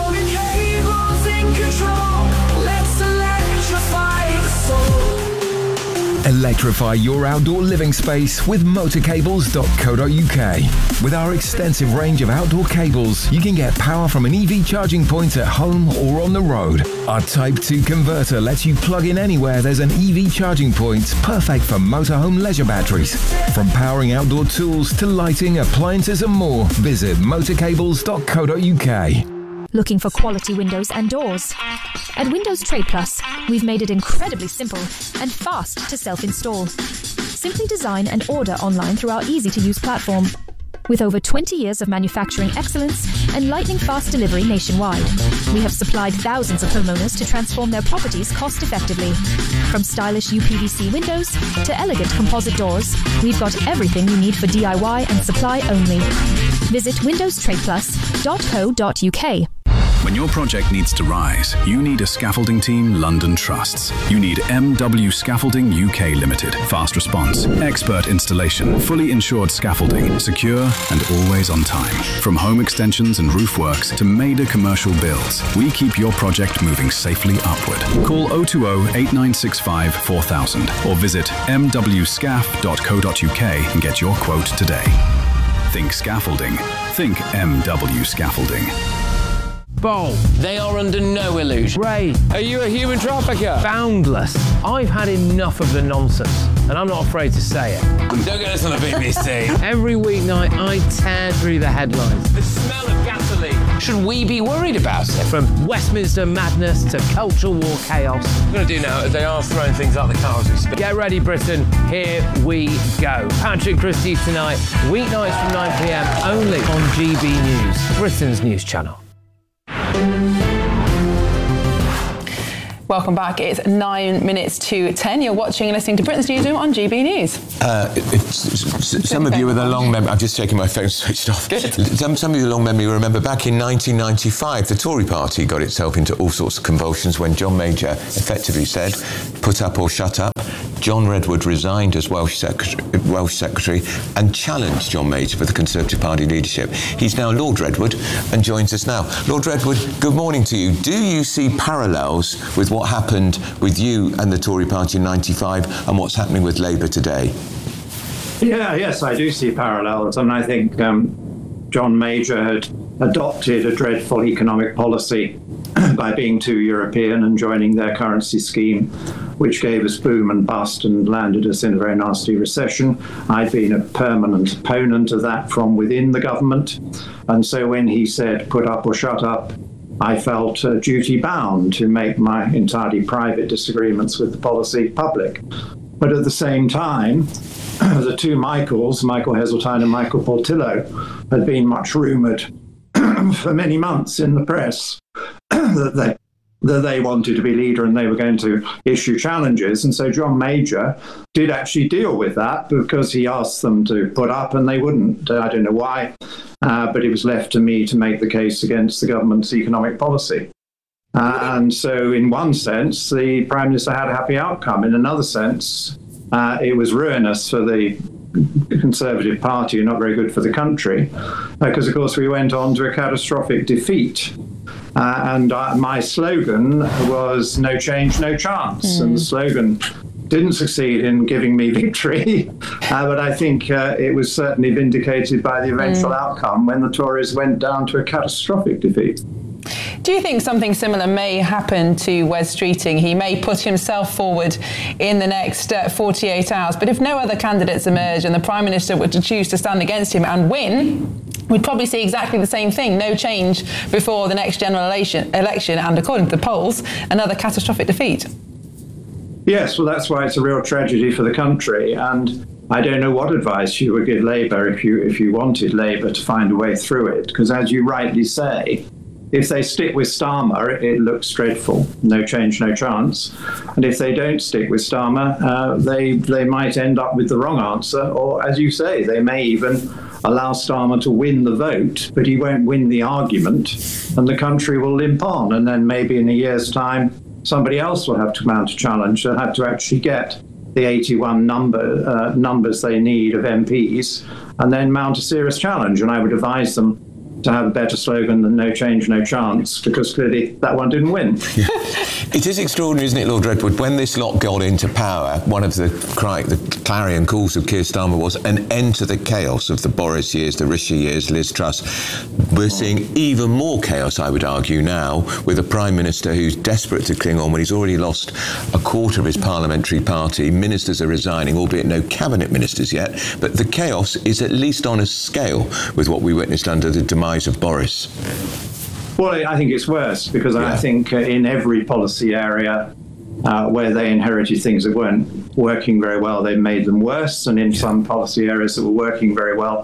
Electrify your outdoor living space with motor cables dot co dot U K. With our extensive range of outdoor cables, you can get power from an E V charging point at home or on the road. Our Type two converter lets you plug in anywhere there's an E V charging point, perfect for motorhome leisure batteries. From powering outdoor tools to lighting, appliances and more, visit motor cables dot co dot U K. Looking for quality windows and doors? At Windows Trade Plus, we've made it incredibly simple and fast to self-install. Simply design and order online through our easy-to-use platform. With over twenty years of manufacturing excellence and lightning fast delivery nationwide, we have supplied thousands of homeowners to transform their properties cost effectively. From stylish U P V C windows to elegant composite doors, we've got everything you need for D I Y and supply only. Visit windows trade plus dot co dot uk. When your project needs to rise, you need a scaffolding team London trusts. You need M W Scaffolding U K Limited. Fast response, expert installation, fully insured scaffolding, secure and always on time. From home extensions and roof works to major commercial builds, we keep your project moving safely upward. Call oh two oh, eight nine six five, four thousand or visit m w scaf dot co dot uk and get your quote today. Think scaffolding. Think M W Scaffolding. Bold. They are under no illusion. Ray, are you a human trafficker? Boundless. I've had enough of the nonsense, and I'm not afraid to say it. Don't get us on the B B C. Every weeknight, I tear through the headlines. The smell of gasoline. Should we be worried about it? From Westminster madness to cultural war chaos. What we're going to do now is they are throwing things out the car as we speak. Get ready, Britain. Here we go. Patrick Christie tonight, weeknights from nine p m, only on G B News, Britain's news channel. Welcome back. It's nine minutes to ten. You're watching and listening to Britain's Newsroom on G B News. Uh, it's, some of you with a long memory, I'm just checking my phone switched off. Some, some of you with a long memory remember back in nineteen ninety-five, the Tory party got itself into all sorts of convulsions when John Major effectively said, put up or shut up. John Redwood resigned as Welsh Secretary, Welsh Secretary and challenged John Major for the Conservative Party leadership. He's now Lord Redwood and joins us now. Lord Redwood, good morning to you. Do you see parallels with what happened with you and the Tory party in ninety-five and what's happening with Labour today? Yeah, yes, I do see parallels. I mean, I think um, John Major had adopted a dreadful economic policy by being too European and joining their currency scheme, which gave us boom and bust and landed us in a very nasty recession. I'd been a permanent opponent of that from within the government. And so when he said, put up or shut up, I felt uh, duty bound to make my entirely private disagreements with the policy public. But at the same time, the two Michaels, Michael Heseltine and Michael Portillo, had been much rumoured for many months in the press that they that they wanted to be leader and they were going to issue challenges. And so John Major did actually deal with that because he asked them to put up and they wouldn't. I don't know why, uh, but it was left to me to make the case against the government's economic policy. Uh, and so in one sense, the Prime Minister had a happy outcome. In another sense, uh, it was ruinous for the Conservative Party and not very good for the country, because, uh, of course, we went on to a catastrophic defeat. Uh, and uh, my slogan was no change, no chance. Mm. And the slogan didn't succeed in giving me victory, uh, but I think uh, it was certainly vindicated by the eventual mm. outcome when the Tories went down to a catastrophic defeat. Do you think something similar may happen to Wes Streeting? He may put himself forward in the next uh, forty-eight hours, but if no other candidates emerge and the Prime Minister were to choose to stand against him and win, we'd probably see exactly the same thing. No change before the next general election, election and according to the polls, another catastrophic defeat. Yes, well, that's why it's a real tragedy for the country. And I don't know what advice you would give Labour if you, if you wanted Labour to find a way through it, because as you rightly say, if they stick with Starmer, it looks dreadful. No change, no chance. And if they don't stick with Starmer, uh, they they might end up with the wrong answer. Or, as you say, they may even allow Starmer to win the vote, but he won't win the argument, and the country will limp on. And then maybe in a year's time, somebody else will have to mount a challenge. They'll have to actually get the eighty-one number uh, numbers they need of M Ps, and then mount a serious challenge. And I would advise them to have a better slogan than no change, no chance, because clearly that one didn't win. Yeah. It is extraordinary, isn't it, Lord Redwood? When this lot got into power, one of the, cry, the clarion calls of Keir Starmer was an end to the chaos of the Boris years, the Rishi years, Liz Truss. We're seeing even more chaos, I would argue, now, with a Prime Minister who's desperate to cling on when he's already lost a quarter of his parliamentary party. Ministers are resigning, albeit no cabinet ministers yet. But the chaos is at least on a scale with what we witnessed under the demise of Boris. Well, I think it's worse, because yeah. I think uh, in every policy area uh, where they inherited things that weren't working very well, they made them worse. And in some policy areas that were working very well,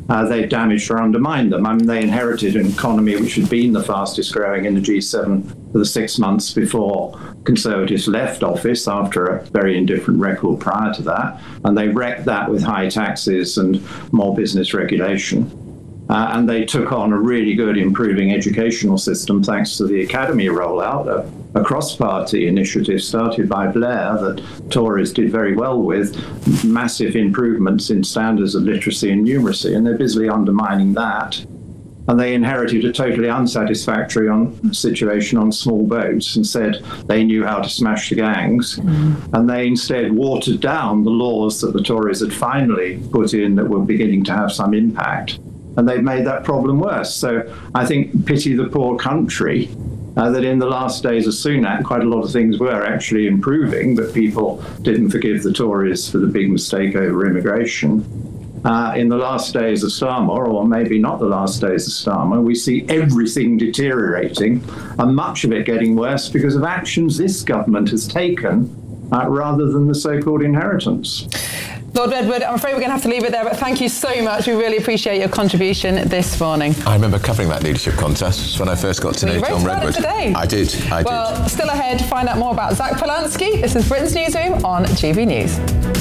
uh, they've damaged or undermined them. I mean, they inherited an economy which had been the fastest growing in the G seven for the six months before Conservatives left office, after a very indifferent record prior to that, and they wrecked that with high taxes and more business regulation. Uh, and they took on a really good improving educational system thanks to the academy rollout, a, a cross-party initiative started by Blair that Tories did very well with, massive improvements in standards of literacy and numeracy, and they're busily undermining that. And they inherited a totally unsatisfactory on, situation on small boats and said they knew how to smash the gangs. Mm. And they instead watered down the laws that the Tories had finally put in that were beginning to have some impact. And they've made that problem worse. So I think pity the poor country uh, that in the last days of Sunak, quite a lot of things were actually improving, but people didn't forgive the Tories for the big mistake over immigration. Uh, in the last days of Starmer, or maybe not the last days of Starmer, we see everything deteriorating and much of it getting worse because of actions this government has taken uh, rather than the so-called inheritance. Lord Redwood, I'm afraid we're going to have to leave it there, but thank you so much. We really appreciate your contribution this morning. I remember covering that leadership contest when I first got to know Tom Redwood. Today. I did, I well, did. Well, still ahead, find out more about Zach Polanski. This is Britain's Newsroom on G B News.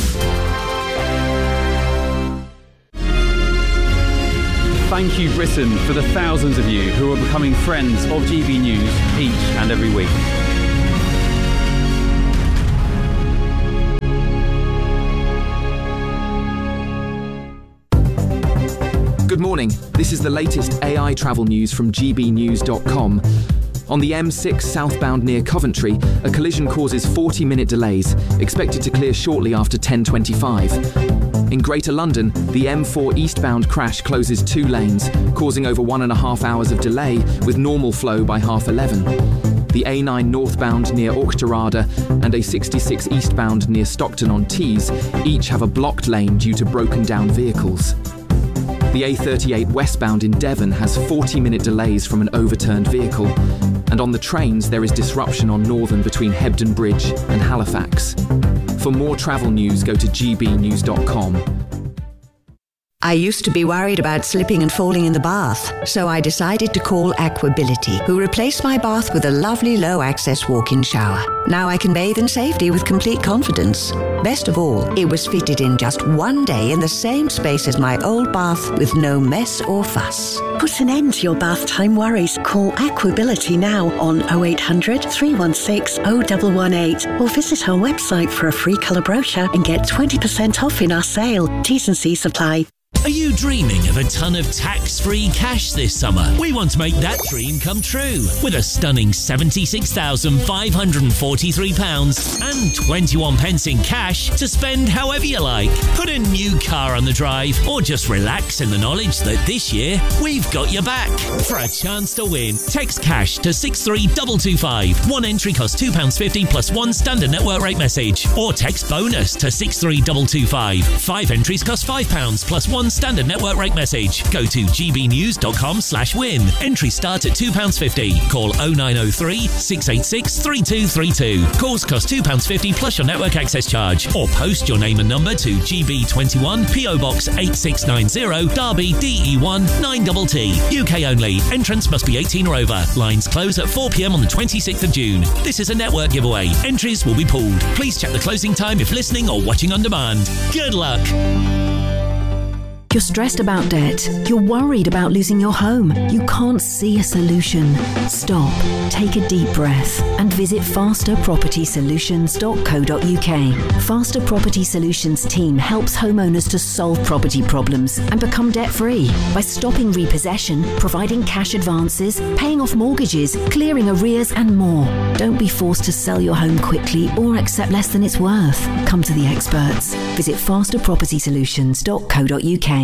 Thank you, Britain, for the thousands of you who are becoming friends of G B News each and every week. Good morning. This is the latest A I travel news from G B news dot com. On the M six southbound near Coventry, a collision causes forty minute delays, expected to clear shortly after ten twenty-five. In Greater London, the M four eastbound crash closes two lanes, causing over one and a half hours of delay, with normal flow by half eleven. The A nine northbound near Auchterarder and A sixty-six eastbound near Stockton-on-Tees each have a blocked lane due to broken down vehicles. The A thirty-eight westbound in Devon has forty minute delays from an overturned vehicle. And on the trains, there is disruption on Northern between Hebden Bridge and Halifax. For more travel news, go to G B news dot com. I used to be worried about slipping and falling in the bath, so I decided to call Aquability, who replaced my bath with a lovely low-access walk-in shower. Now I can bathe in safety with complete confidence. Best of all, it was fitted in just one day in the same space as my old bath with no mess or fuss. Put an end to your bath time worries. Call Aquability now on oh eight hundred, three one six, oh one one eight or visit our website for a free colour brochure and get twenty percent off in our sale. T's and C's apply. Are you dreaming of a ton of tax-free cash this summer? We want to make that dream come true with a stunning seventy-six thousand five hundred forty-three pounds and twenty-one pence in cash to spend however you like. Put a new car on the drive or just relax in the knowledge that this year we've got your back. For a chance to win, text cash to six three two two five. One entry costs two pounds fifty plus one standard network rate message. Or text bonus to six three two two five. Five entries cost five pounds plus one standard network rate message. Go to G B news dot com slash win. Entry start at two pounds fifty. Call oh nine oh three, six eight six, three two three two. Calls cost two pounds fifty plus your network access charge. Or post your name and number to G B twenty-one, P O Box eight six nine zero, Derby, D E one nine T T. U K only. Entrance must be eighteen or over. Lines close at four p m on the twenty-sixth of June. This is a network giveaway. Entries will be pooled. Please check the closing time if listening or watching on demand. Good luck. You're stressed about debt. You're worried about losing your home. You can't see a solution. Stop, take a deep breath and visit faster property solutions dot co dot U K. Faster Property Solutions team helps homeowners to solve property problems and become debt-free by stopping repossession, providing cash advances, paying off mortgages, clearing arrears and more. Don't be forced to sell your home quickly or accept less than it's worth. Come to the experts. Visit faster property solutions dot co dot U K.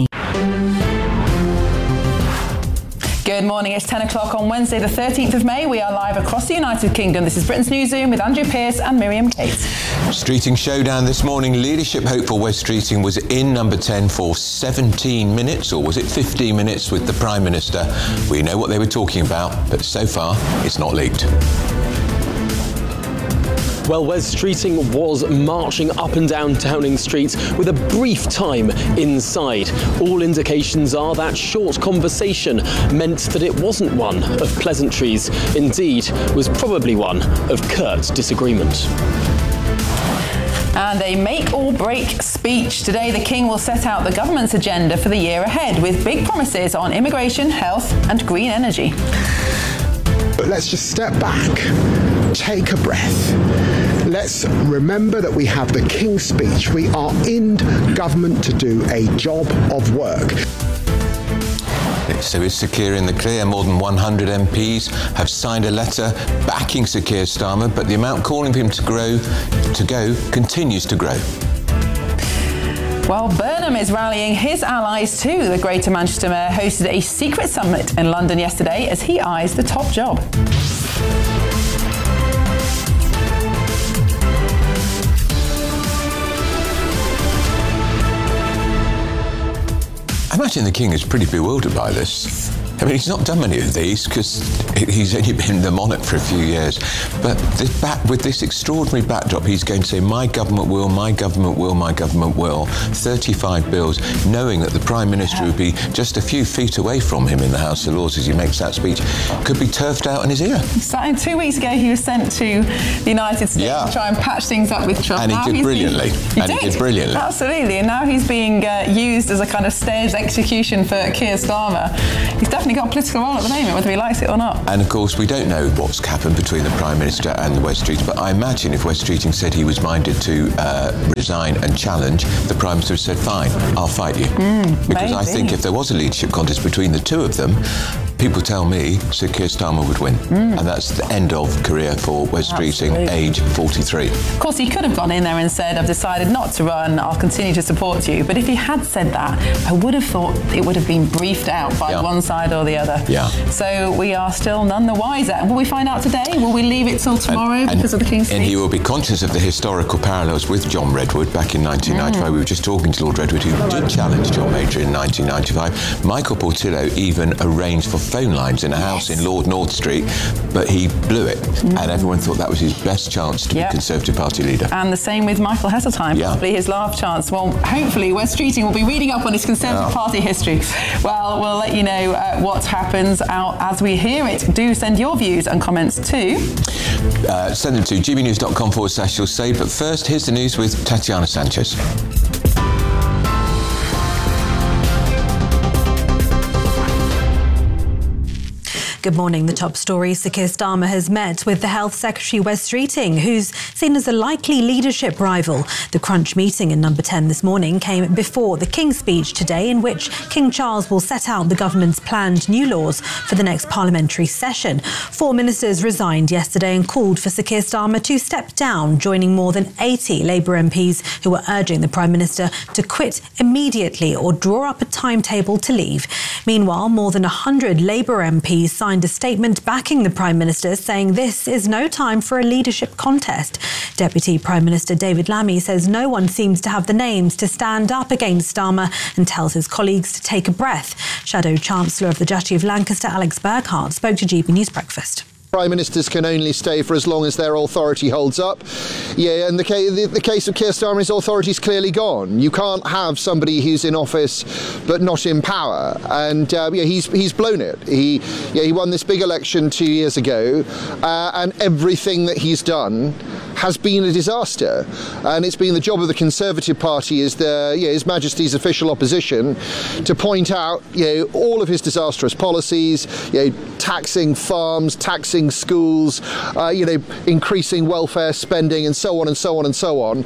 Good morning, it's ten o'clock on Wednesday the thirteenth of May. We are live across the United Kingdom. This is Britain's Newsroom with Andrew Pearce and Miriam Cates. Streeting showdown this morning. Leadership hopeful Wes Streeting was in number ten for seventeen minutes, or was it fifteen minutes with the Prime Minister? We know what they were talking about, but so far it's not leaked. Well, Wes Streeting was marching up and down Downing Street with a brief time inside. All indications are that short conversation meant that it wasn't one of pleasantries. Indeed, was probably one of curt disagreement. And a make-or-break speech. Today, the King will set out the government's agenda for the year ahead with big promises on immigration, health and green energy. But let's just step back, take a breath. Let's remember that we have the King's speech. We are in government to do a job of work. So is Sir Keir in the clear? More than one hundred M Ps have signed a letter backing Sir Keir Starmer, but the amount calling for him to grow, to go, continues to grow. Well, Burnham is rallying his allies too. The Greater Manchester Mayor hosted a secret summit in London yesterday as he eyes the top job. I imagine the King is pretty bewildered by this. I mean, he's not done many of these because he's only been the monarch for a few years. But this back, with this extraordinary backdrop, he's going to say, my government will, my government will, my government will. thirty-five bills, knowing that the Prime Minister would be just a few feet away from him in the House of Lords as he makes that speech, could be turfed out in his ear. Starting two weeks ago, he was sent to the United States yeah. to try and patch things up with Trump. And he now did brilliantly. Being, he and did. he did brilliantly. Absolutely. And now he's being uh, used as a kind of staged execution for Keir Starmer. He's definitely got a political role at the moment, whether he likes it or not. And of course, we don't know what's happened between the Prime Minister and the Wes Streeting, but I imagine if Wes Streeting said he was minded to uh, resign and challenge, the Prime Minister said, fine, I'll fight you. Mm, because maybe. I think if there was a leadership contest between the two of them, people tell me Sir Keir Starmer would win. Mm. And that's the end of career for Wes Streeting, age forty-three. Of course, he could have gone in there and said, I've decided not to run, I'll continue to support you. But if he had said that, I would have thought it would have been briefed out by yeah. one side or the other. Yeah. So we are still none the wiser. And will we find out today? Will we leave it till tomorrow and, because and, of the King's speech? And he will be conscious of the historical parallels with John Redwood back in nineteen ninety-five. Mm. We were just talking to Lord Redwood, who did challenge John Major in nineteen ninety-five. Michael Portillo even arranged for phone lines in a house in Lord North Street, but he blew it. Mm. And everyone thought that was his best chance to yep. be Conservative Party leader. And the same with Michael Heseltine, yeah. possibly his last chance. Well, hopefully Wes Streeting will be reading up on his Conservative yeah. Party history. Well, we'll let you know uh, what happens out as we hear it. Do send your views and comments to... Uh, send them to gbnews.com forward slash you'll say. But first, here's the news with Tatiana Sanchez. Good morning. The top story. Sir Keir Starmer has met with the Health Secretary Wes Streeting, who's seen as a likely leadership rival. The crunch meeting in Number ten this morning came before the King's speech today, in which King Charles will set out the government's planned new laws for the next parliamentary session. Four ministers resigned yesterday and called for Sir Keir Starmer to step down, joining more than eighty Labour M Ps who were urging the Prime Minister to quit immediately or draw up a timetable to leave. Meanwhile, more than one hundred Labour M Ps signed a statement backing the Prime Minister, saying this is no time for a leadership contest. Deputy Prime Minister David Lammy says no one seems to have the names to stand up against Starmer and tells his colleagues to take a breath. Shadow Chancellor of the Duchy of Lancaster, Alex Burkhardt, spoke to G B News Breakfast. Prime Ministers can only stay for as long as their authority holds up. Yeah, and the case, the, the case of Keir Starmer, his authority is clearly gone. You can't have somebody who's in office but not in power. And uh, yeah, he's he's blown it. He yeah, he won this big election two years ago, uh, and everything that he's done has been a disaster. And it's been the job of the Conservative Party, as the yeah, His Majesty's official opposition, to point out you know, all of his disastrous policies, you know, taxing farms, taxing schools, uh, you know, increasing welfare spending and so on and so on and so on.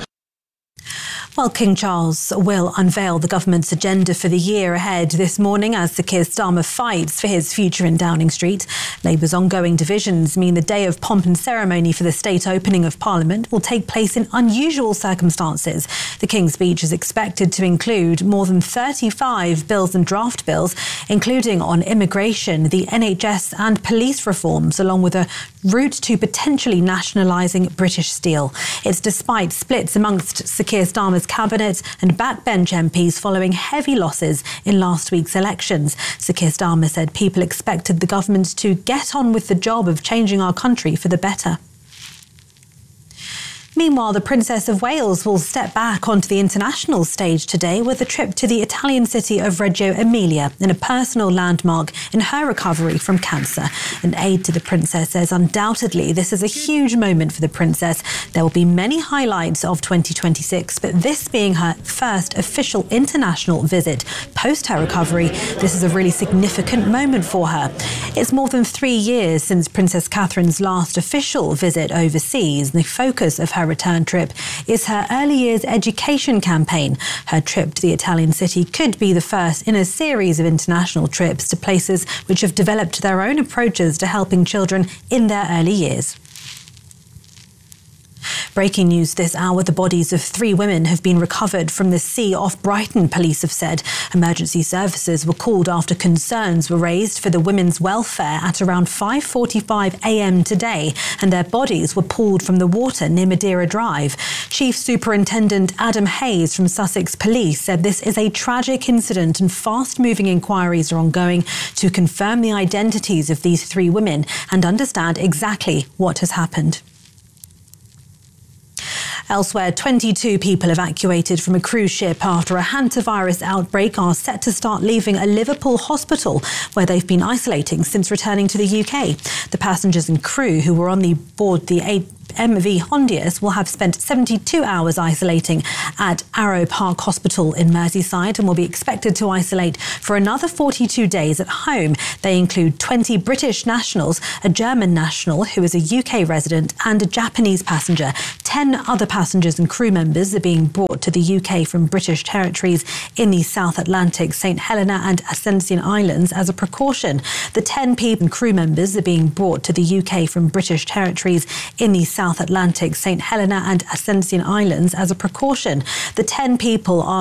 Well, King Charles will unveil the government's agenda for the year ahead this morning as Sir Keir Starmer fights for his future in Downing Street. Labour's ongoing divisions mean the day of pomp and ceremony for the state opening of Parliament will take place in unusual circumstances. The King's speech is expected to include more than thirty-five bills and draft bills, including on immigration, the N H S and police reforms, along with a route to potentially nationalising British Steel. It's despite splits amongst Sir Keir Starmer's cabinet and backbench M Ps following heavy losses in last week's elections. Sir Keir Starmer said people expected the government to get on with the job of changing our country for the better. Meanwhile, the Princess of Wales will step back onto the international stage today with a trip to the Italian city of Reggio Emilia in a personal landmark in her recovery from cancer. An aide to the Princess says undoubtedly this is a huge moment for the Princess. There will be many highlights of twenty twenty-six, but this being her first official international visit post her recovery, this is a really significant moment for her. It's more than three years since Princess Catherine's last official visit overseas. The focus of her return trip is her early years education campaign. Her trip to the Italian city could be the first in a series of international trips to places which have developed their own approaches to helping children in their early years. Breaking news this hour, the bodies of three women have been recovered from the sea off Brighton, police have said. Emergency services were called after concerns were raised for the women's welfare at around five forty-five a m today, and their bodies were pulled from the water near Madeira Drive. Chief Superintendent Adam Hayes from Sussex Police said this is a tragic incident and fast-moving inquiries are ongoing to confirm the identities of these three women and understand exactly what has happened. Elsewhere, twenty-two people evacuated from a cruise ship after a hantavirus outbreak are set to start leaving a Liverpool hospital where they've been isolating since returning to the U K. The passengers and crew who were on the board the M V Hondius will have spent seventy-two hours isolating at Arrow Park Hospital in Merseyside and will be expected to isolate for another forty-two days at home. They include twenty British nationals, a German national who is a U K resident and a Japanese passenger. Ten other passengers and crew members are being brought to the U K from British territories in the South Atlantic, Saint Helena and Ascension Islands as a precaution. The ten people and crew members are being brought to the U K from British territories in the South Atlantic, Saint Helena and Ascension Islands as a precaution. The ten people are